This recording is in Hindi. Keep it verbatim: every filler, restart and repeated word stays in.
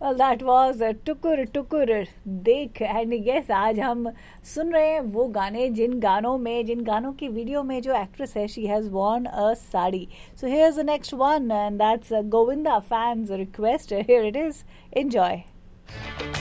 Well, that was a टुकुर टुकुर देख एंड यस आज हम सुन रहे हैं वो गाने जिन गानों में जिन गानों की वीडियो में जो एक्ट्रेस है she has Warne a sari. So here is the next one and that's Govinda fans request. Here it is. Enjoy.